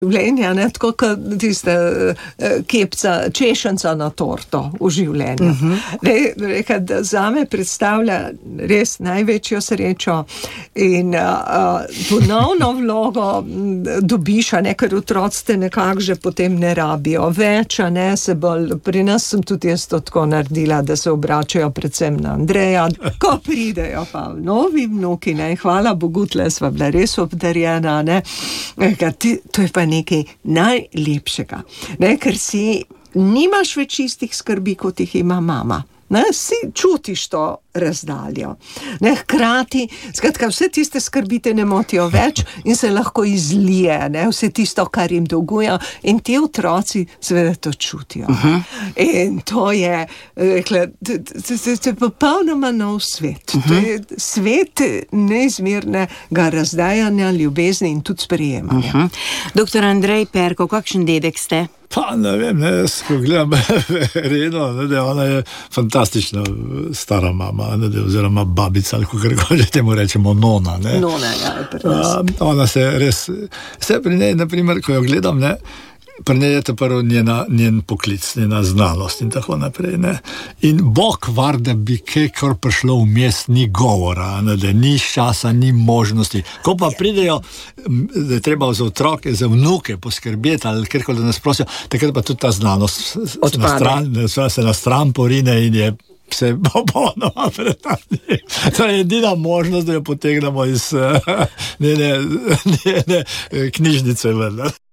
življenja, ne, tako kot tiste kepca, češenca na torto v življenju. Reka, da zame predstavlja res največjo srečo in ponovno vlogo dobiš, ne, ker otroci te nekako že potem ne rabijo več, ne, se bolj, pri nas sem tudi jaz to tako naredila, da se obračajo predvsem na Andreja, ko pridejo pa novi vnuki, ne, hvala Bogu, tle sva bila res obdarjena, ne, reka, to je pa nekaj najlepšega, ne, ker nimaš več istih skrbi, kot jih ima mama. Ne, si čutiš to razdaljo. Ne, hkrati, skratka, vse tiste skrbi te ne motijo več in se lahko izlije, ne, vse tisto, kar jim dolgujejo, in ti otroci seveda to čutijo. In to je, rekla, to je popolnoma nov svet. To je svet neizmernega razdajanja, ljubezni in tudi sprejemanja. Doktor Andrej Perko, kakšen dedek ste? Pa ne vem, ne, jaz ko gledam Reno, ne, da ona je fantastična stara mama, ne, oziroma babica, ali kako že temu rečemo, nona. Ne. Nona, ja, je pri nas. Ona se res, vse pri njej, naprimer, ko jo gledam, ne, pri njej je to prvo njen poklic, njena znanost in tako naprej. Ne. In Bog var, da bi kar prišlo vmes, ni govora, ne, da ni časa, ni možnosti. Ko pa pridejo, da je treba za otroke, za vnuke poskrbeti ali kjerkoli, da nas prosijo, takrat pa tudi ta znanost se na stran porine in je se popolnoma pretanje. To je edina možnost, da jo potegnemo iz njene knjižnice ven.